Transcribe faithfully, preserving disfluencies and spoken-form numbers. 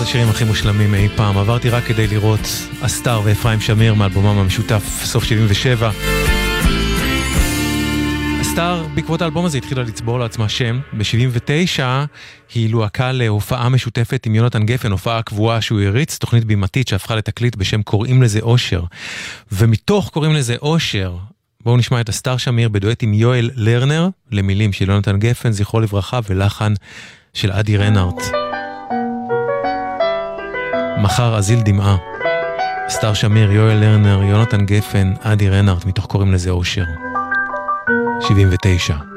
השירים הכי מושלמים אי פעם. עברתי רק כדי לראות אסתר ואפרים שמיר מאלבומם המשותף סוף שבעים ושבע. אסתר בעקבות האלבום הזה התחילה לצבור לעצמה שם. ב-שבעים ותשע היא לוהקה להופעה משותפת עם יונתן גפן, הופעה קבועה שהוא הריץ, תוכנית בימתית שהפכה לתקליט בשם קוראים לזה אושר. ומתוך קוראים לזה אושר, בואו נשמע את אסתר שמיר בדואט עם יואל לרנר, למילים של יונתן גפן, זכרו לברכה, ולחן של אדי רנארט. מחר אזיל דמעה. אסתר שמיר, יואל לרנר, יונתן גפן, אדי רנארט, מתוך קוראים לזה אושר. שבעים ותשע.